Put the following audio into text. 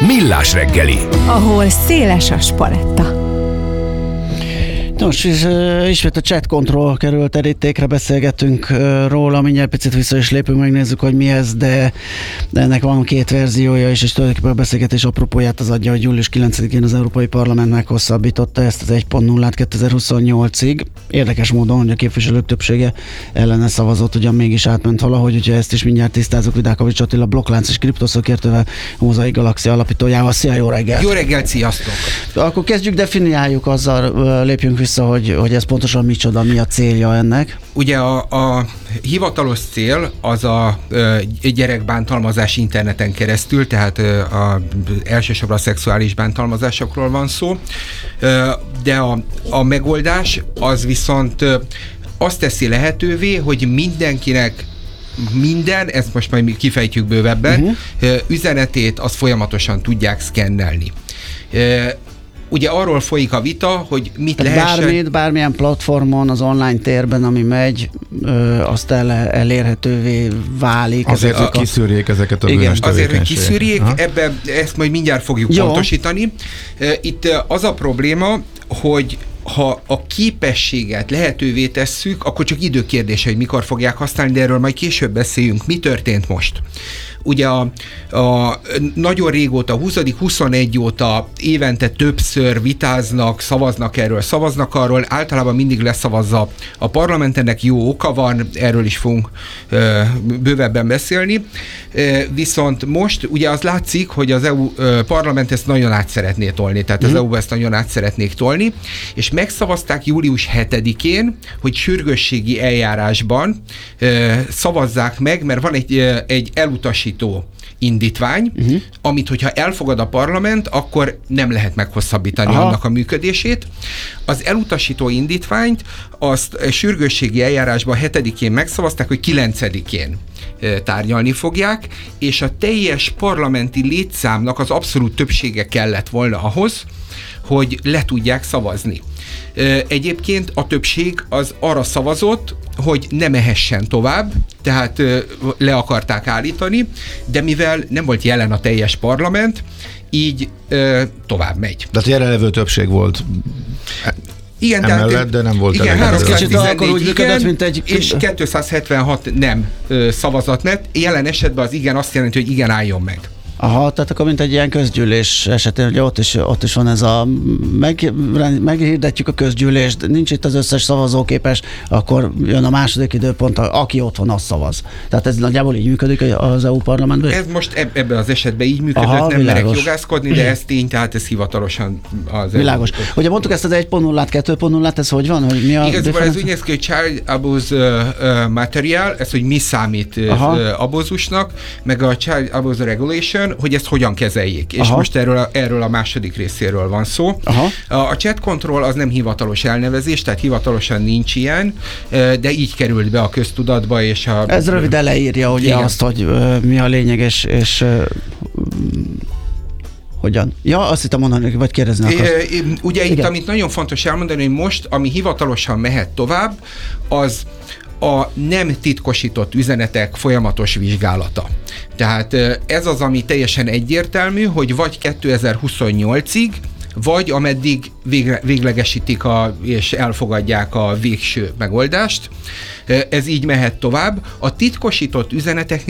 Millás reggeli, ahol széles a spaletta. Nos, ismét a chat control került terítékre, beszélgetünk róla, mindjárt picit vissza is lépünk, megnézzük, hogy mi ez, de ennek van két verziója is, és tulajdonképpen a beszélgetés apropóját az adja, hogy július 9-én az Európai Parlament meghosszabbította ezt az 1.0-át 2028-ig. Érdekes módon, hogy a képviselők többsége ellene szavazott, ugyan mégis átment valahogy, úgyhogy ezt is mindjárt tisztázunk Vidákovics Attila, blokklánc és kriptoszakértővel, Mozaik Galaxia alapítójával. Szia, jó reggelt! Jó reggelt, sziasztok! Akkor kezdjük, definiáljuk, azzal lépjünk vissza, hogy ez pontosan micsoda, mi a célja ennek. Ugye a hivatalos cél az a gyerekbántalmazás interneten keresztül, tehát elsősorban a szexuális bántalmazásokról van szó, de a megoldás az viszont azt teszi lehetővé, hogy mindenkinek ezt most majd kifejtjük bővebben, üzenetét azt folyamatosan tudják szkennelni. Ugye arról folyik a vita, hogy mit lehessen... Bármilyen platformon, az online térben, ami megy, azt elérhetővé válik. Azért, hogy kiszűrjék ezeket a bűnös tevékenységeket. Azért, hogy kiszűrjék, ezt majd mindjárt fogjuk pontosítani. Itt az a probléma, hogy ha a képességet lehetővé tesszük, akkor csak időkérdése, hogy mikor fogják használni, de erről majd később beszéljünk. Mi történt most? Ugye nagyon régóta, 20-21 óta évente többször vitáznak, szavaznak arról, általában mindig leszavazza a parlament, ennek jó oka van, erről is fogunk bővebben beszélni. Viszont most ugye az látszik, hogy az EU parlament ezt nagyon át szeretné tolni, tehát az EU ezt nagyon át szeretnék tolni, és megszavazták július 7-én, hogy sürgősségi eljárásban szavazzák meg, mert van egy elutasító indítvány, amit, hogyha elfogad a parlament, akkor nem lehet meghosszabbítani annak a működését. Az elutasító indítványt azt sürgősségi eljárásban 7-én megszavazták, hogy 9-én tárgyalni fogják, és a teljes parlamenti létszámnak az abszolút többsége kellett volna ahhoz, hogy le tudják szavazni. Egyébként a többség az arra szavazott, hogy ne mehessen tovább, tehát le akarták állítani, de mivel nem volt jelen a teljes parlament, így tovább megy. De jelenlevő többség volt. Igen, emellett, de nem volt igen, 314 igen, és 276 nem szavazat lett. Jelen esetben az igen azt jelenti, hogy igen álljon meg. Aha, tehát akkor mint egy ilyen közgyűlés esetén, ugye ott is van ez meghirdetjük a közgyűlést, nincs itt az összes szavazóképes, akkor jön a második időpont, aki ott van, az szavaz. Tehát ez nagyjából így működik az EU parlamentben? Ez most ebben az esetben így működött, nem merek jogászkodni, de ez tény, tehát ez hivatalosan az világos. Ugye mondtuk ezt az 1.0-át, 2.0-át, ez hogy van? Hogy mi a igazából ez úgy néz ki, hogy child abuse material, ez, hogy mi számít abózusnak, meg a child abuse regulation, hogy ezt hogyan kezeljék. És most erről a második részéről van szó. A chat control az nem hivatalos elnevezés, tehát hivatalosan nincs ilyen, de így került be a köztudatba, és ez röviden leírja ugye azt, hogy mi a lényeg, és hogyan? Ja, azt hittem mondani, vagy kérdezni akarsz. Ugye itt, amit nagyon fontos elmondani, hogy most, ami hivatalosan mehet tovább, az a nem titkosított üzenetek folyamatos vizsgálata. Tehát ez az, ami teljesen egyértelmű, hogy vagy 2028-ig, vagy ameddig véglegesítik és elfogadják a végső megoldást. Ez így mehet tovább. A titkosított üzeneteknél